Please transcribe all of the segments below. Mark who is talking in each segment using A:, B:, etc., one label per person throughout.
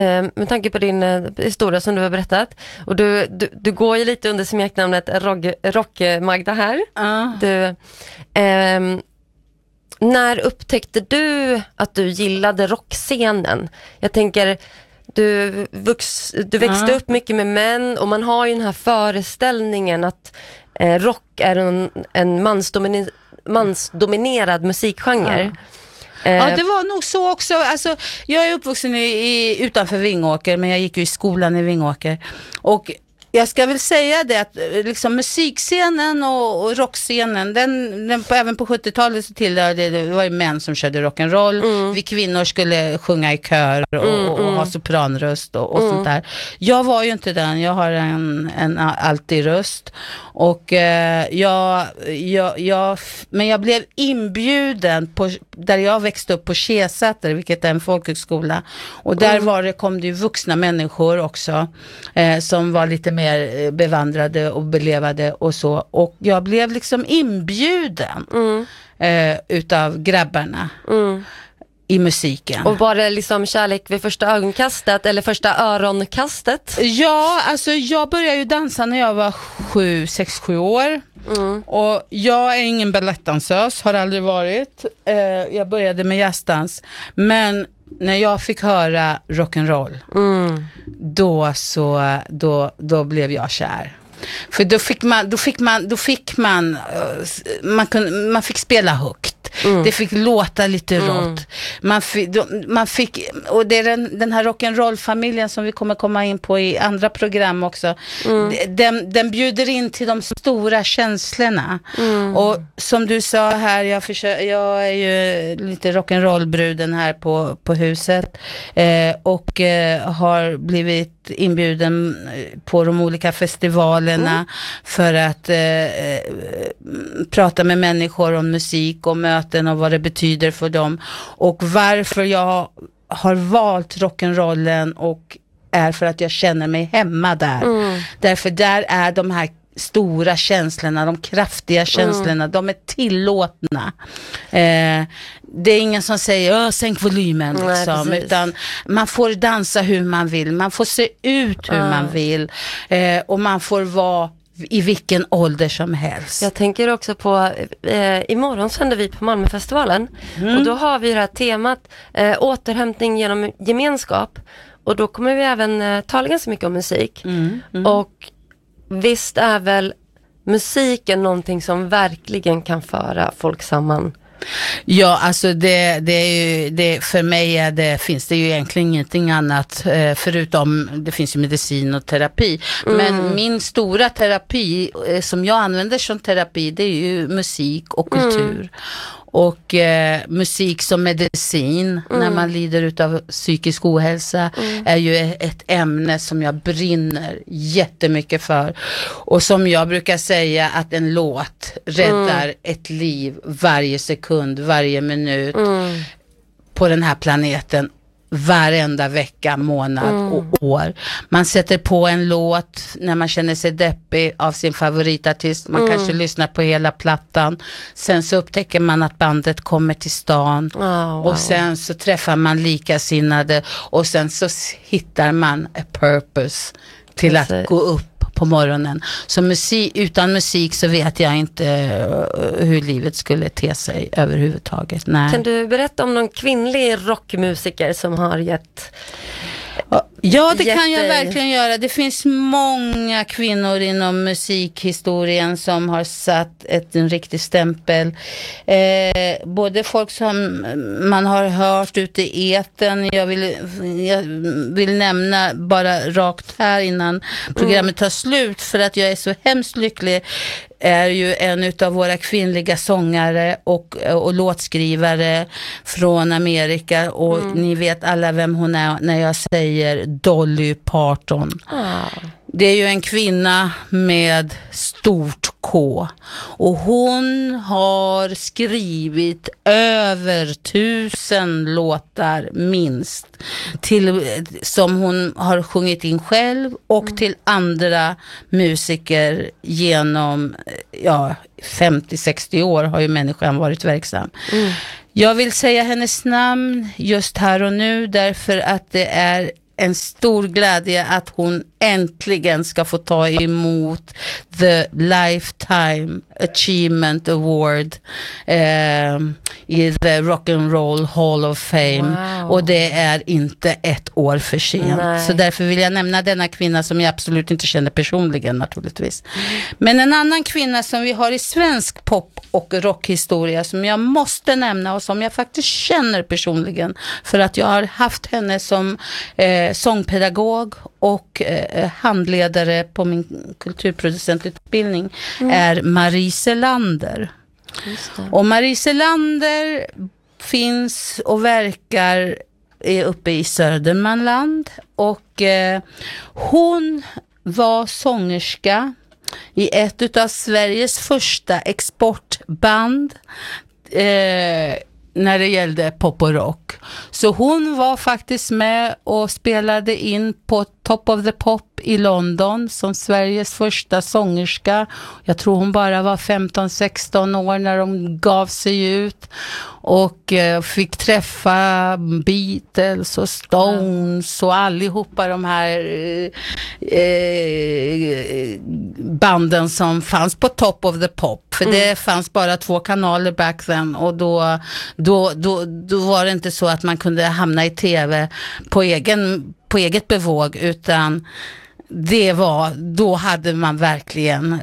A: med tanke på din historia som du har berättat. Och du går ju lite under smeknamnet Rock-Magda här. När upptäckte du att du gillade rockscenen? Jag tänker, du växte upp mycket med män, och man har ju den här föreställningen att rock är en mansdominerad musikgenre.
B: Ja, det var nog så också. Alltså, jag är uppvuxen utanför Vingåker, men jag gick ju i skolan i Vingåker. Och jag ska väl säga det att liksom musikscenen och rockscenen, den även på 70-talet så tillhörde det var ju män som körde rock'n'roll. Vi kvinnor skulle sjunga i kör och ha sopranröst och sånt där. Jag var ju inte den, jag har en alltid röst. Och men jag blev inbjuden där jag växte upp på Tjesäter, vilket är en folkhögskola. Och där kom det ju vuxna människor också som var lite mer bevandrade och belevade och så. Och jag blev liksom inbjuden utav grabbarna i musiken.
A: Och var det liksom kärlek vid första ögonkastet eller första öronkastet?
B: Ja, alltså jag började ju dansa när jag var 6-7 år. Och jag är ingen ballettdansös, har aldrig varit. Jag började med jazzdans. Men när jag fick höra rock'n'roll då blev jag kär. För man fick spela högt. Det fick låta lite rått. Man fick, och det är den här rock'n'roll-familjen som vi kommer komma in på i andra program också. Den bjuder in till de stora känslorna. Och som du sa här, jag är ju lite rock'n'roll-bruden här på huset. Och har blivit inbjuden på de olika festivalerna för att prata med människor om musik och möten och vad det betyder för dem. Och varför jag har valt rock'n'rollen och är för att jag känner mig hemma där. Därför där är de här stora känslorna, de kraftiga känslorna, de är tillåtna. Det är ingen som säger sänk volymen liksom. Nej, utan man får dansa hur man vill, man får se ut hur man vill, och man får vara i vilken ålder som helst.
A: Jag tänker också på imorgon sänder vi på Malmöfestivalen och då har vi det här temat återhämtning genom gemenskap, och då kommer vi även tala ganska mycket om musik. Och visst är väl musiken någonting som verkligen kan föra folk samman?
B: Ja, alltså det är ju, för mig finns det ju egentligen ingenting annat förutom, det finns ju medicin och terapi. Men min stora terapi som jag använder som terapi, det är ju musik och kultur. Och musik som medicin när man lider utav psykisk ohälsa är ju ett ämne som jag brinner jättemycket för. Och som jag brukar säga, att en låt räddar ett liv varje sekund, varje minut på den här planeten. Varenda vecka, månad och år. Man sätter på en låt när man känner sig deppig av sin favoritartist. Man kanske lyssnar på hela plattan. Sen så upptäcker man att bandet kommer till stan. Och sen så träffar man likasinnade. Och sen så hittar man a purpose till att gå upp på morgonen. Så utan musik så vet jag inte hur livet skulle te sig överhuvudtaget. Nej.
A: Kan du berätta om någon kvinnlig rockmusiker som har gett...
B: Ja, det kan jag verkligen göra. Det finns många kvinnor inom musikhistorien som har satt en riktig stämpel. Både folk som man har hört ute i etern. Jag vill nämna bara rakt här innan programmet tar slut, för att jag är så hemskt lycklig, är ju en utav våra kvinnliga sångare och låtskrivare från Amerika. Och ni vet alla vem hon är när jag säger Dolly Parton. Det är ju en kvinna med stort K. Och hon har skrivit över 1000 låtar minst. Som hon har sjungit in själv och till andra musiker genom 50-60 år har ju människan varit verksam. Jag vill säga hennes namn just här och nu därför att det är en stor glädje att hon äntligen ska få ta emot The Lifetime Achievement Award i The Rock and Roll Hall of Fame.
A: Wow.
B: Och det är inte ett år för sent.
A: Nej.
B: Så därför vill jag nämna denna kvinna som jag absolut inte känner personligen naturligtvis. Men en annan kvinna som vi har i svensk pop- och rockhistoria som jag måste nämna och som jag faktiskt känner personligen för att jag har haft henne som sångpedagog och handledare på min kulturproducentutbildning är Marie Selander. Och Marie Selander finns och verkar uppe i Södermanland och hon var sångerska i ett av Sveriges första exportband när det gällde pop och rock. Så hon var faktiskt med och spelade in på Top of the Pop i London som Sveriges första sångerska. Jag tror hon bara var 15-16 år när de gav sig ut och fick träffa Beatles och Stones och allihopa de här banden som fanns på Top of the Pop. För det fanns bara 2 kanaler back then och då var det inte så att man kunde hamna i tv på eget bevåg, utan då hade man verkligen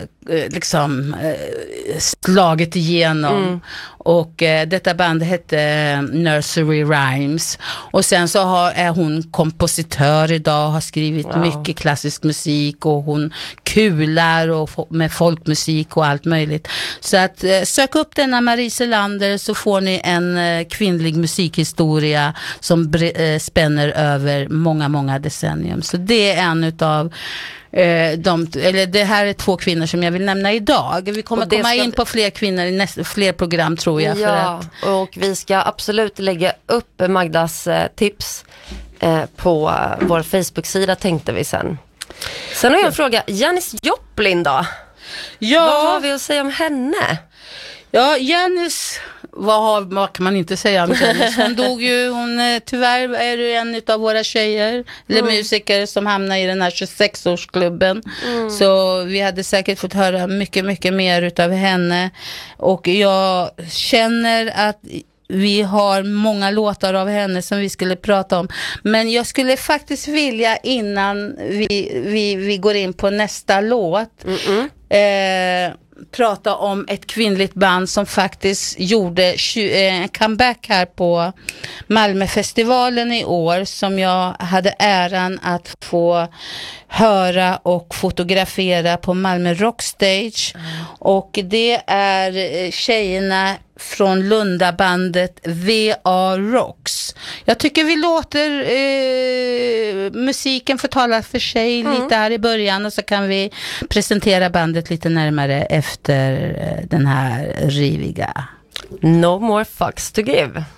B: slagit igenom. Och detta band hette Nursery Rhymes. Och sen så är hon kompositör idag, har skrivit mycket klassisk musik och hon kular och med folkmusik och allt möjligt. Så att sök upp denna Marie Selander så får ni en kvinnlig musikhistoria som spänner över många, många decennium. Så det är en utav det här är 2 kvinnor som jag vill nämna idag. Vi kommer komma in på fler kvinnor i fler program tror jag.
A: Ja, och vi ska absolut lägga upp Magdas tips på vår Facebook-sida tänkte vi sen. Sen har jag en fråga. Janis Joplin då?
B: Ja.
A: Vad har vi att säga om henne?
B: Ja, Janis, vad kan man inte säga om Janis? Hon dog ju, tyvärr är det en av våra tjejer eller musiker som hamnar i den här 26-årsklubben. Så vi hade säkert fått höra mycket, mycket mer utav henne. Och jag känner att vi har många låtar av henne som vi skulle prata om. Men jag skulle faktiskt vilja innan vi går in på nästa låt prata om ett kvinnligt band som faktiskt gjorde en comeback här på Malmöfestivalen i år, som jag hade äran att få höra och fotografera på Malmö Rockstage. Och det är tjejerna från Lundabandet VA Rocks. Jag tycker vi låter musiken få tala för sig lite här i början och så kan vi presentera bandet lite närmare efter den här riviga.
A: No more fucks to give.